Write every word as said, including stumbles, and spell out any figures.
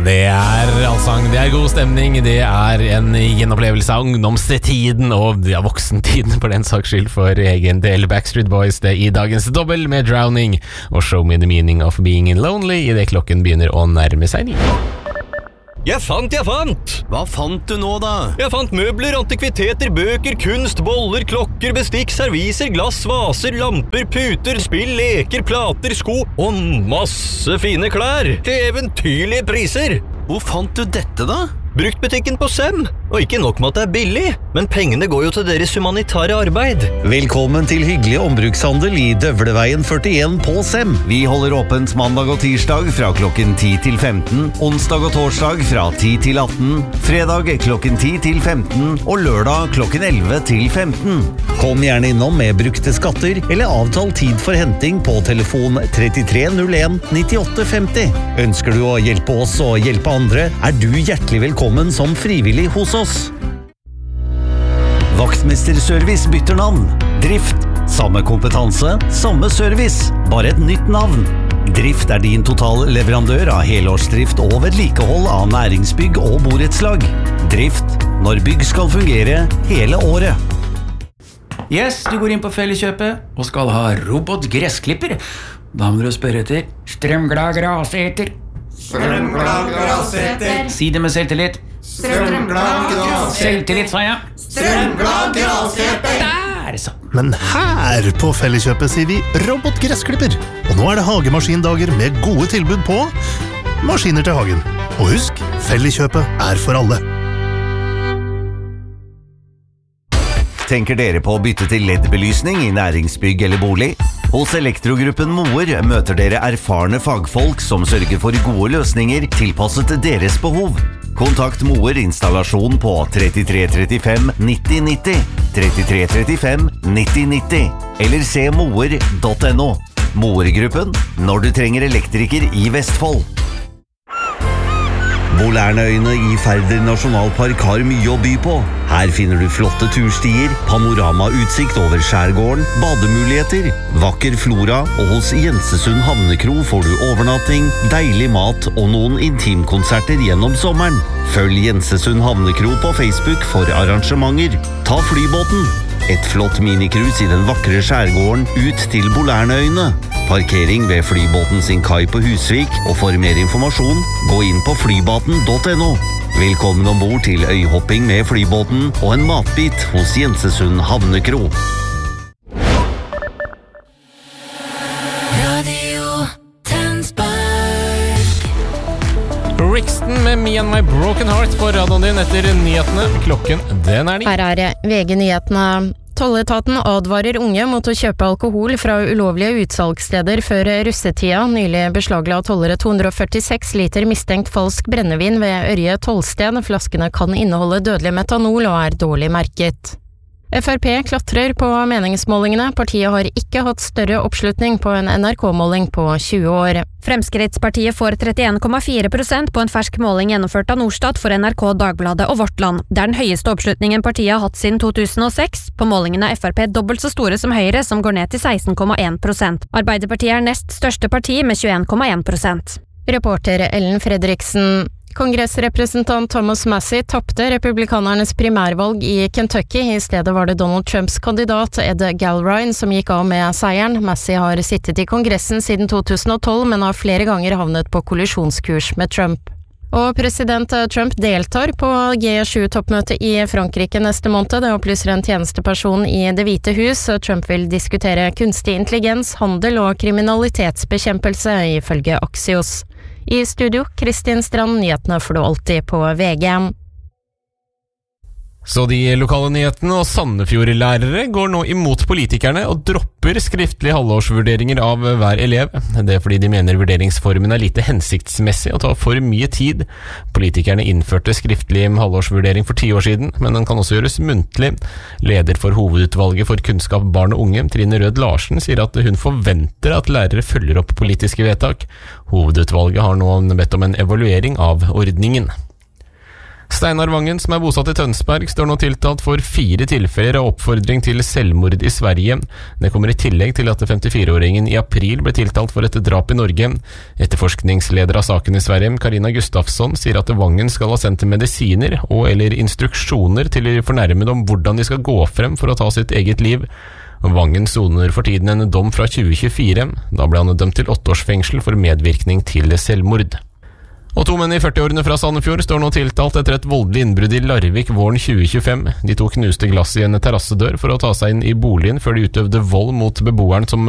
det er allsang, det er god stemning, det er en gjenopplevelse av ungdomstiden og ja, voksentiden for den saks skyld for egen del. Backstreet Boys det i dagens dobbel med Drowning og Show Me The Meaning of Being Lonely i det klokken begynner å nærme seg ni. Jeg fant, jeg fant! Hva fant du nå da? Jeg fant møbler, antikviteter, bøker, kunst, boller, klokker, bestikk, serviser, glass, vaser, lamper, puter, spill, leker, plater, sko og masse fine klær til eventyrlige priser. Hvor fant du dette da? Bruktbutikken på Sem. Og ikke nok med at det er billig, men pengene går jo til deres humanitære arbeid. Velkommen til hyggelig ombrukshandel i Døvleveien førtien på Sem. Vi holder åpent mandag og tirsdag fra klokken ti til femten, onsdag og torsdag fra ti til atten, fredag klokken ti til femten og lørdag klokken elleve til femten. Kom gjerne innom med brukte skatter eller avtal tid for henting på telefon trettitre null en nittiåtte femti. Ønsker du å hjelpe oss og hjelpe andre, er du hjertelig velkommen som frivillig hos oss. Vaktmesterservice bytter navn. Drift, samme kompetanse, samme service, bare et nytt navn. Drift er din totalleverandør av helårsdrift og vedlikehold av næringsbygg og borettslag. Drift, når bygg skal fungere hele året. Yes, du går inn på Felleskjøpet og skal ha robotgressklipper. Da må du spørre etter strømglad graseter. Strømglad graseter. Si det med selvtillit. Strømglad graseter. Selvtillit, sa jeg. Strømglad graseter. Der, så. Men her på Felleskjøpet sier vi robotgressklipper. Og nå er det hagemaskindager med gode tilbud på maskiner til hagen. Og husk, Felleskjøpet er for alle. Tenker dere på å bytte til L E D-belysning i næringsbygg eller bolig? Hos Elektrogruppen Moer møter dere erfarne fagfolk som sørger for gode løsninger tilpasset deres behov. Kontakt Moer installasjon på trettitre trettifem nitti nitti, trettitre trettifem nitti nitti, eller se moer punktum no. Moer-gruppen, når du trenger elektriker i Vestfold. Bolærneøyene i Færder nasjonalpark har mye å by på. Her finner du flotte turstier, panoramautsikt over skjærgården, bademuligheter, vakker flora, og hos Jensesund Havnekro får du overnatting, deilig mat og noen intimkonserter gjennom sommeren. Følg Jensesund Havnekro på Facebook for arrangementer. Ta flybåten! Et flott minikrus i den vakre skjærgården ut til Bolærneøyene. Parkering ved flybåten sin kai på Husvik, og for mer informasjon, gå inn på flybaten punktum no. Velkommen ombord til øyhopping med flybåten og en matbit hos Jensesund Havnekro. Radio Tønsberg. Brixton med Me and My Broken Heart på radioen din etter nyhetene. Klokken, den er ni. Her er det V G-nyhetene. Tolletaten advarer unge mot å kjøpe alkohol fra ulovlige utsalgssteder før russetida. Nylig beslagla tollere to hundre førtiseks liter mistenkt falsk brennevin ved Ørje tollsted. Flaskene kan inneholde dødelig metanol og er dårlig merket. F R P klatrer på meningsmålingene. Partiet har ikke hatt større oppslutning på en N R K-måling på tjue år. Fremskrittspartiet får trettien komma fire prosent på en fersk måling gjennomført av Norstat for N R K, Dagbladet og Vårt Land. Det er den høyeste oppslutningen partiet har hatt siden to tusen og seks. På målingen er F R P dobbelt så store som Høyre, som går ned til seksten komma en prosent. Arbeiderpartiet er nest største parti med tjueen komma en prosent. Reporter Ellen Fredriksen. Kongressrepresentant Thomas Massie tappte republikanernes primærvalg i Kentucky. I stedet var det Donald Trumps kandidat Ed Galbraith som gikk av med seieren. Massie har sittet i kongressen siden to tusen og tolv, men har flere ganger havnet på kollisjonskurs med Trump. Og president Trump deltar på G sju-toppmøtet i Frankrike neste måned. Det opplyser en tjenesteperson i Det hvite hus. Trump vil diskutere kunstig intelligens, handel og kriminalitetsbekjempelse, ifølge Axios. I studio, Kristin Strand, nyhetene får du alltid på V G. Så de lokale nyhetene og Sandefjord-lærere går nå imot politikerne og dropper skriftlige halvårsvurderinger av hver elev. Det er fordi de mener vurderingsformen er lite hensiktsmessig og tar for mye tid. Politikerne innførte skriftlig halvårsvurdering for ti år siden, men den kan også gjøres muntlig. Leder for hovedutvalget for kunnskap barn og unge, Trine Rød Larsen, sier at hun forventer at lærere følger opp politiske vedtak. Hovedutvalget har nå bedt om en evaluering av ordningen. Steinar Vangen, som er bosatt i Tønsberg, står nå tiltalt for fire tilfeller av oppfordring til selvmord i Sverige. Det kommer i tillegg til at femtifire-åringen i april ble tiltalt for et drap i Norge. Etterforskningsleder av saken i Sverige, Karina Gustafsson, sier at Vangen skal ha sendt medisiner og eller instruksjoner til de fornærmede om hvordan de skal gå frem for å ta sitt eget liv. Vangen soner for tiden en dom fra tjue tjuefire. Da ble han dømt til åtte års fengsel for medvirkning til selvmord. Og to menn i førti-årene fra Sandefjord står nå tiltalt etter et voldelig innbrudd i Larvik våren tjue tjuefem. De to knuste glass i en terrassedør for å ta seg inn i boligen før de utøvde vold mot beboeren som